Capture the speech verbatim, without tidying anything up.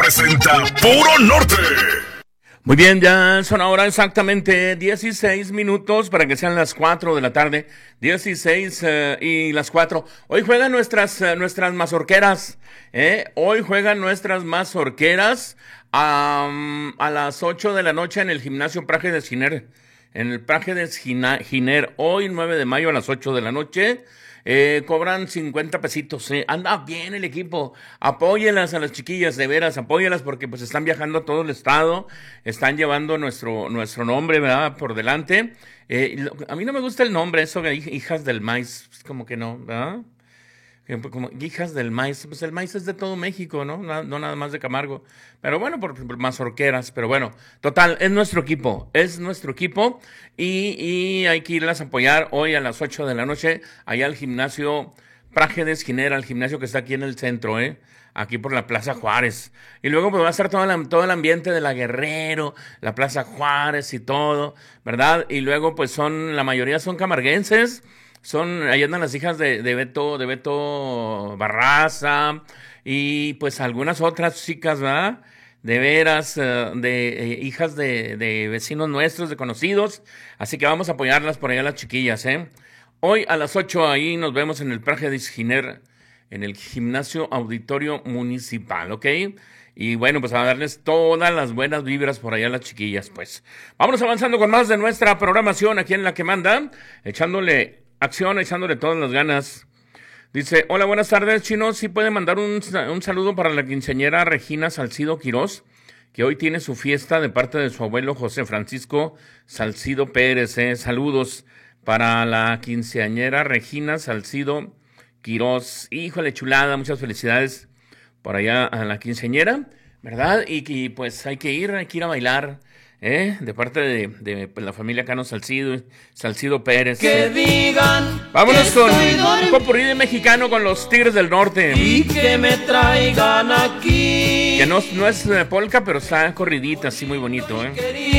presenta Puro Norte. Muy bien, ya son ahora exactamente dieciséis minutos para que sean las cuatro de la tarde. dieciséis uh, y las cuatro. Hoy juegan nuestras, uh, nuestras mazorqueras. ¿eh? Hoy juegan nuestras mazorqueras um, a las ocho de la noche en el gimnasio Praje de Giner. En el Praje de Giner. Hoy, nueve de mayo a las ocho de la noche. Eh, cobran cincuenta pesitos, eh. Anda bien el equipo, apóyelas a las chiquillas, de veras, apóyelas porque pues están viajando a todo el estado, están llevando nuestro, nuestro nombre, ¿verdad? Por delante. Eh, a mí no me gusta el nombre, eso de hijas del maíz, como que no, ¿verdad? Como hijas del maíz, pues el maíz es de todo México, ¿no? No, no nada más de Camargo. Pero bueno, por, por mazorqueras, pero bueno, total, es nuestro equipo, es nuestro equipo y, y hay que irlas a apoyar hoy a las ocho de la noche, allá al gimnasio Praje de Esquinera, al gimnasio que está aquí en el centro, ¿eh? Aquí por la Plaza Juárez. Y luego pues va a estar todo, la, todo el ambiente de la Guerrero, la Plaza Juárez y todo, ¿verdad? Y luego pues son, la mayoría son camarguenses. Son, ahí andan las hijas de, de Beto, de Beto Barraza, y pues algunas otras chicas, ¿verdad? De veras, uh, de eh, hijas de, de vecinos nuestros, de conocidos, así que vamos a apoyarlas por allá las chiquillas, ¿eh? Hoy a las ocho ahí nos vemos en el Praje de Giner, en el gimnasio auditorio municipal, ¿ok? Y bueno, pues a darles todas las buenas vibras por allá a las chiquillas, pues. Vámonos avanzando con más de nuestra programación aquí en La Que Manda, echándole acción, echándole todas las ganas. Dice, hola, buenas tardes, Chino. ¿Sí puede mandar un, un saludo para la quinceañera Regina Salcido Quirós, que hoy tiene su fiesta de parte de su abuelo José Francisco Salcido Pérez? Eh? Saludos para la quinceañera Regina Salcido Quirós. Híjole, chulada, muchas felicidades por allá a la quinceañera, ¿verdad? Y, y pues hay que ir, hay que ir a bailar. ¿Eh? De parte de, de, de la familia Cano Salcido, Salcido Pérez. Que digan. Vámonos con un popurrí de mexicano con los Tigres del Norte. Y que me traigan aquí. Que no, no es polka, pero está corridita, así muy bonito, ¿eh?